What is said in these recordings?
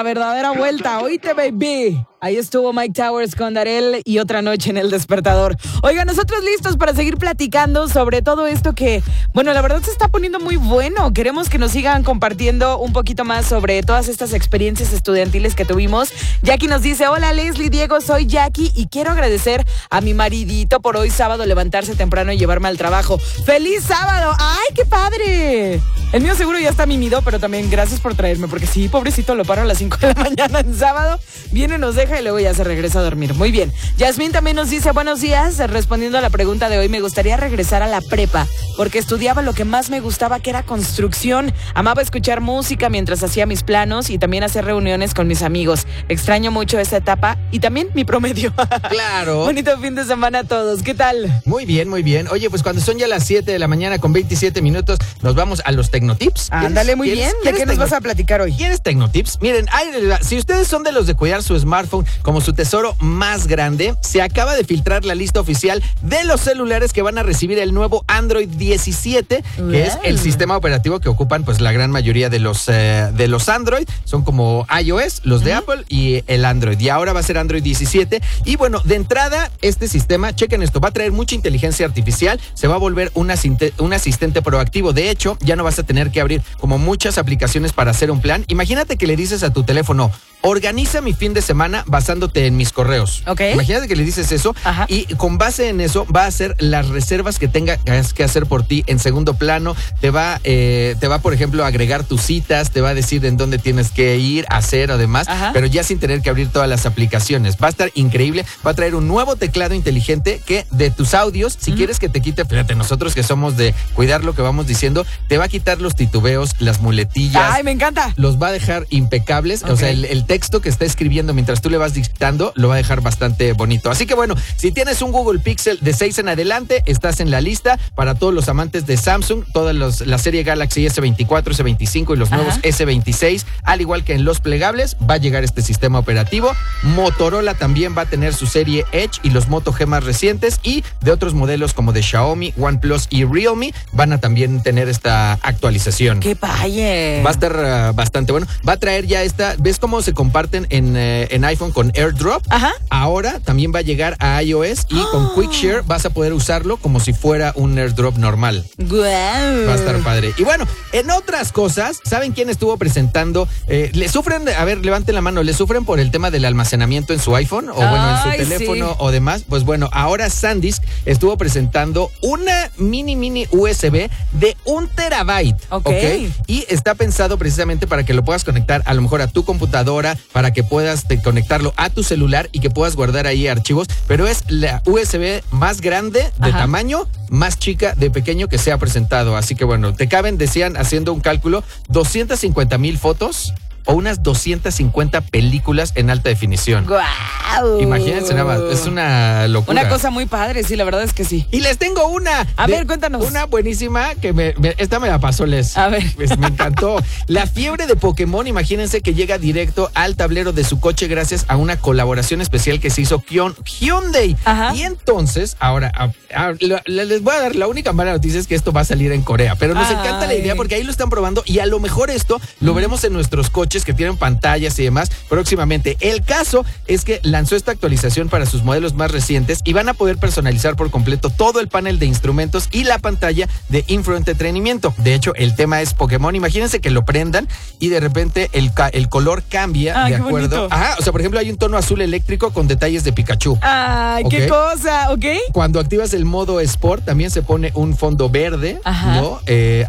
verdadera vuelta. Oíste, baby. Ahí estuvo Mike Towers con Darel y Otra Noche en El Despertador. Oiga, nosotros listos para seguir platicando sobre todo esto que, bueno, la verdad se está poniendo muy bueno. Queremos que nos sigan compartiendo un poquito más sobre todas estas experiencias estudiantiles que tuvimos. Jackie nos dice, hola Leslie, Diego, soy Jackie y quiero agradecer a mi maridito por hoy sábado levantarse temprano y llevarme al trabajo. ¡Feliz sábado! ¡Ay, qué padre! El mío seguro ya está mimido, pero también gracias por traerme, porque sí, pobrecito, lo paro a las 5 de la mañana en sábado, viene, nos deja y luego ya se regresa a dormir. Muy bien. Yasmín también nos dice, buenos días, respondiendo a la pregunta de hoy, me gustaría regresar a la prepa, porque estudiaba lo que más me gustaba, que era construcción. Amaba escuchar música mientras hacía mis planos y también hacer reuniones con mis amigos. Extraño mucho esa etapa y también mi promedio. Claro. Bonito fin de semana a todos. ¿Qué tal? Muy bien, muy bien. Oye, pues cuando son ya las 7 de la mañana con 27 minutos, nos vamos a los Tecnotips. Ándale, muy bien. ¿De qué nos vas a platicar hoy? ¿Quieres Tecnotips? Miren, si ustedes son de los de cuidar su smartphone como su tesoro más grande, se acaba de filtrar la lista oficial de los celulares que van a recibir el nuevo Android 17, que es el sistema operativo que ocupan pues la gran mayoría de los Android. Son como iOS, los de Apple y el Android. Y ahora va a ser Android 17. Y bueno, de entrada, este sistema, chequen esto, va a traer mucha inteligencia artificial, se va a volver un asistente proactivo. De hecho, ya no vas a tener que abrir como muchas aplicaciones para hacer un plan. Imagínate que le dices a tu teléfono, organiza mi fin de semana basándote en mis correos. Okay. Imagínate que le dices eso. Ajá. Y con base en eso va a hacer las reservas que tengas que hacer por ti en segundo plano. Te va, por ejemplo, a agregar tus citas, te va a decir en dónde tienes que ir, hacer o demás, pero ya sin tener que abrir todas las aplicaciones. Va a estar increíble. Va a traer un nuevo teclado inteligente que de tus audios, si quieres que te quite, fíjate, nosotros que somos de cuidar lo que vamos diciendo, te va a quitar los titubeos, las muletillas. ¡Ay, me encanta! Los va a dejar impecables. Okay. O sea, el texto que está escribiendo mientras tú le vas dictando lo va a dejar bastante bonito. Así que bueno, si tienes un Google Pixel de 6 en adelante, estás en la lista. Para todos los amantes de Samsung, la serie Galaxy S24, S25 y los nuevos S26, al igual que en los plegables, va a llegar este sistema operativo. Motorola también va a tener su serie Edge y los Moto G más recientes, y de otros modelos como de Xiaomi, OnePlus y Realme van a también tener esta actualización. ¡Qué paye! Va a estar bastante bueno. Va a traer ya ¿ves cómo se comparten en iPhone con AirDrop? Ajá. Ahora también va a llegar a iOS y con QuickShare vas a poder usarlo como si fuera un AirDrop normal. Wow. Va a estar padre. Y bueno, en otras cosas, ¿saben quién estuvo presentando? ¿Le sufren? A ver, levanten la mano. ¿Le sufren por el tema del almacenamiento en su iPhone? O bueno, en su teléfono o demás. Pues bueno, ahora SanDisk estuvo presentando una mini USB de 1 terabyte. Okay. Y está pensado precisamente para que lo puedas conectar a lo mejor a tu computadora, para que puedas conectarlo a tu celular y que puedas guardar ahí archivos, pero es la USB más grande de tamaño, más chica de pequeño que se ha presentado. Así que bueno, te caben, decían, haciendo un cálculo, 250,000 fotos o unas 250 películas en alta definición. ¡Guau! Imagínense nada más, es una locura. Una cosa muy padre, sí, la verdad es que sí. Y les tengo una. A ver, cuéntanos. Una buenísima que esta me la pasó, Les. A ver. Pues me encantó. La fiebre de Pokémon, imagínense que llega directo al tablero de su coche gracias a una colaboración especial que se hizo Hyundai. Ajá. Y entonces, ahora, les voy a dar la única mala noticia, es que esto va a salir en Corea, pero nos encanta la idea porque ahí lo están probando y a lo mejor esto lo veremos en nuestros coches que tienen pantallas y demás próximamente. El caso es que lanzó esta actualización para sus modelos más recientes y van a poder personalizar por completo todo el panel de instrumentos y la pantalla de infoentretenimiento. De hecho, el tema es Pokémon. Imagínense que lo prendan y de repente el color cambia de acuerdo. Ajá, o sea, por ejemplo, hay un tono azul eléctrico con detalles de Pikachu. ¡Ay, qué cosa! ¿Ok? Cuando activas el modo Sport, también se pone un fondo verde, ¿no?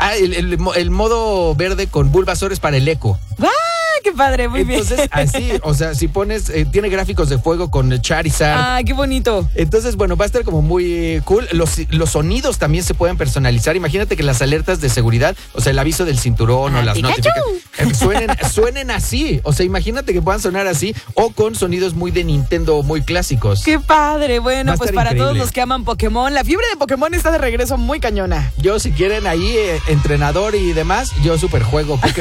El modo verde con Bulbasaur es para el eco. ¡Qué padre! Muy bien. Entonces, así, o sea, si pones, tiene gráficos de fuego con Charizard. ¡Ah, qué bonito! Entonces, bueno, va a estar como muy cool. Los sonidos también se pueden personalizar. Imagínate que las alertas de seguridad, o sea, el aviso del cinturón o las notificaciones, suenen así. O sea, imagínate que puedan sonar así o con sonidos muy de Nintendo, muy clásicos. ¡Qué padre! Bueno, pues para increíble. todos los que aman Pokémon, la fiebre de Pokémon está de regreso muy cañona. Yo, si quieren ahí, entrenador y demás, yo súper juego Pokémon.